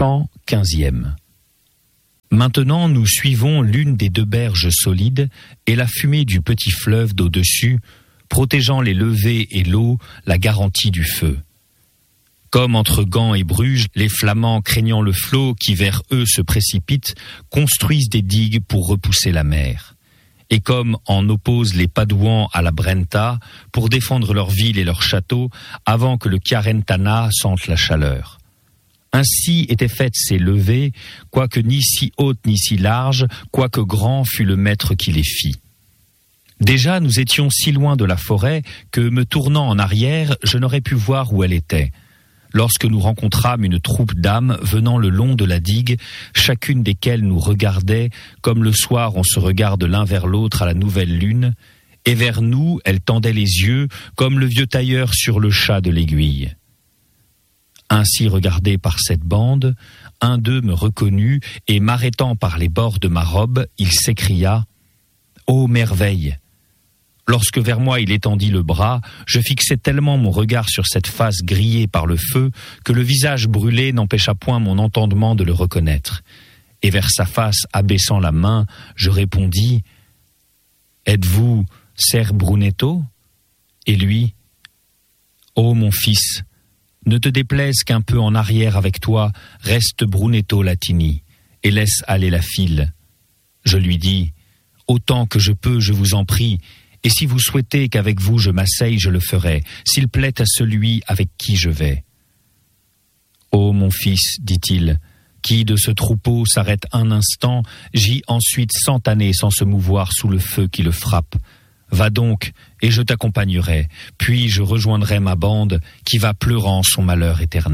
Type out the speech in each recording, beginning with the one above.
Chant 15e. Maintenant, nous suivons l'une des deux berges solides et la fumée du petit fleuve d'au-dessus, protégeant les levées et l'eau, la garantie du feu. Comme entre Gand et Bruges, les Flamands, craignant le flot qui vers eux se précipite, construisent des digues pour repousser la mer. Et comme en opposent les Padouans à la Brenta, pour défendre leur ville et leur château, avant que le Chiarentana sente la chaleur. Ainsi étaient faites ces levées, quoique ni si hautes ni si larges, quoique grand fût le maître qui les fit. Déjà nous étions si loin de la forêt que, me tournant en arrière, je n'aurais pu voir où elle était. Lorsque nous rencontrâmes une troupe d'âmes venant le long de la digue, chacune desquelles nous regardait, comme le soir on se regarde l'un vers l'autre à la nouvelle lune, et vers nous elles tendaient les yeux, comme le vieux tailleur sur le chat de l'aiguille. Ainsi regardé par cette bande, un d'eux me reconnut, et m'arrêtant par les bords de ma robe, il s'écria « Ô merveille !» Lorsque vers moi il étendit le bras, je fixai tellement mon regard sur cette face grillée par le feu que le visage brûlé n'empêcha point mon entendement de le reconnaître. Et vers sa face abaissant la main, je répondis « Êtes-vous Ser Brunetto ?» Et lui « Ô mon fils, ne te déplaise qu'un peu en arrière avec toi, reste Brunetto Latini, et laisse aller la file. » Je lui dis « Autant que je peux, je vous en prie, et si vous souhaitez qu'avec vous je m'asseye, je le ferai, s'il plaît à celui avec qui je vais. » « Ô mon fils, dit-il, qui de ce troupeau s'arrête un instant, gît ensuite 100 années sans se mouvoir sous le feu qui le frappe. Va donc, et je t'accompagnerai, puis je rejoindrai ma bande qui va pleurant son malheur éternel. »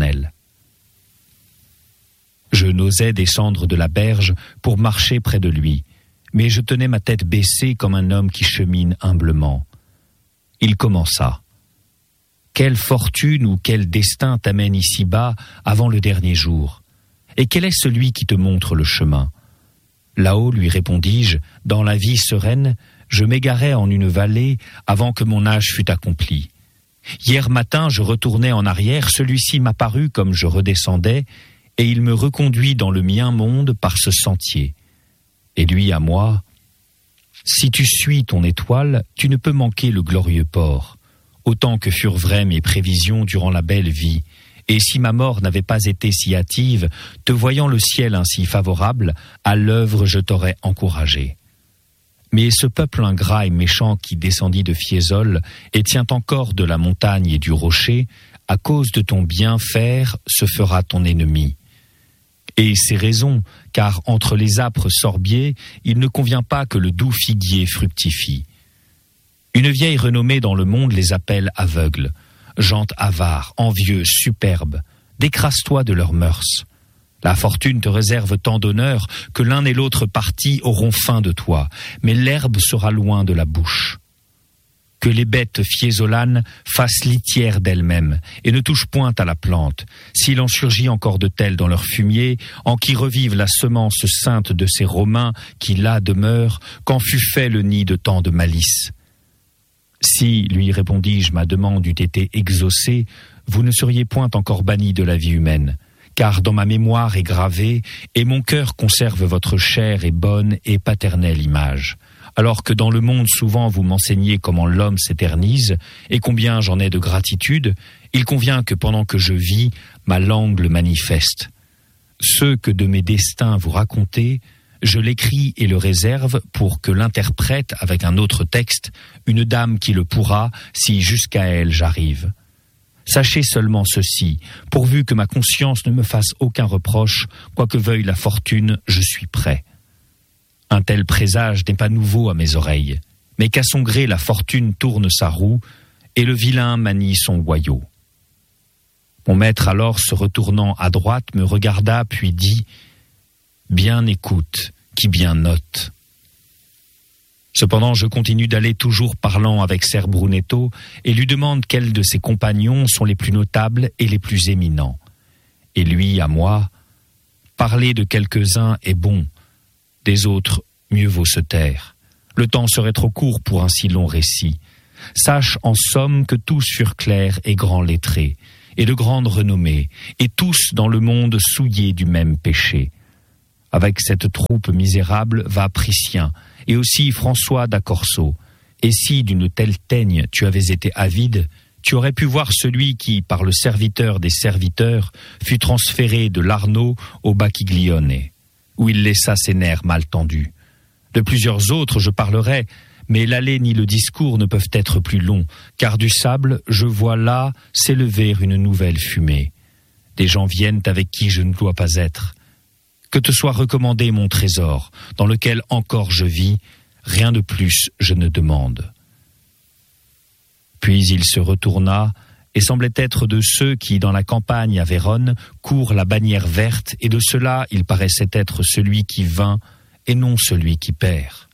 Je n'osais descendre de la berge pour marcher près de lui, mais je tenais ma tête baissée comme un homme qui chemine humblement. Il commença. « Quelle fortune ou quel destin t'amène ici-bas avant le dernier jour? Et quel est celui qui te montre le chemin? » Là-haut, lui répondis-je, dans la vie sereine, je m'égarais en une vallée avant que mon âge fût accompli. Hier matin, je retournais en arrière, celui-ci m'apparut comme je redescendais, et il me reconduit dans le mien monde par ce sentier. Et lui à moi, « Si tu suis ton étoile, tu ne peux manquer le glorieux port, autant que furent vraies mes prévisions durant la belle vie, et si ma mort n'avait pas été si hâtive, te voyant le ciel ainsi favorable, à l'œuvre je t'aurais encouragé. Mais ce peuple ingrat et méchant qui descendit de Fiesole et tient encore de la montagne et du rocher, à cause de ton bien faire, se fera ton ennemi. Et c'est raison, car entre les âpres sorbiers, il ne convient pas que le doux figuier fructifie. Une vieille renommée dans le monde les appelle aveugles, gens avares, envieux, superbes, décrase-toi de leurs mœurs. La fortune te réserve tant d'honneur que l'un et l'autre parti auront faim de toi, mais l'herbe sera loin de la bouche. Que les bêtes fiésolanes fassent litière d'elles-mêmes et ne touchent point à la plante, s'il en surgit encore de telles dans leur fumier, en qui revive la semence sainte de ces Romains qui là demeurent, quand fut fait le nid de tant de malice. Si, lui répondis-je, ma demande eût été exaucée, vous ne seriez point encore banni de la vie humaine, car dans ma mémoire est gravée, et mon cœur conserve votre chère et bonne et paternelle image. Alors que dans le monde souvent vous m'enseignez comment l'homme s'éternise, et combien j'en ai de gratitude, il convient que pendant que je vis, ma langue le manifeste. Ce que de mes destins vous racontez, je l'écris et le réserve pour que l'interprète avec un autre texte, une dame qui le pourra, si jusqu'à elle j'arrive. Sachez seulement ceci, pourvu que ma conscience ne me fasse aucun reproche, quoi que veuille la fortune, je suis prêt. Un tel présage n'est pas nouveau à mes oreilles, mais qu'à son gré la fortune tourne sa roue, et le vilain manie son boyau. Mon maître alors, se retournant à droite, me regarda, puis dit « Bien écoute, qui bien note. » Cependant, je continue d'aller toujours parlant avec Ser Brunetto et lui demande quels de ses compagnons sont les plus notables et les plus éminents. Et lui, à moi, parler de quelques-uns est bon, des autres, mieux vaut se taire. Le temps serait trop court pour un si long récit. Sache en somme que tous furent clairs et grands lettrés, et de grande renommée, et tous dans le monde souillés du même péché. Avec cette troupe misérable va Priscien, et aussi François d'Accorso. Et si d'une telle teigne tu avais été avide, tu aurais pu voir celui qui, par le serviteur des serviteurs, fut transféré de l'Arno au Bacchiglione, où il laissa ses nerfs mal tendus. De plusieurs autres je parlerai, mais l'allée ni le discours ne peuvent être plus longs, car du sable, je vois là s'élever une nouvelle fumée. Des gens viennent avec qui je ne dois pas être. Que te soit recommandé mon trésor, dans lequel encore je vis, rien de plus je ne demande. Puis il se retourna et semblait être de ceux qui, dans la campagne à Vérone, courent la bannière verte, et de ceux-là il paraissait être celui qui vainc et non celui qui perd.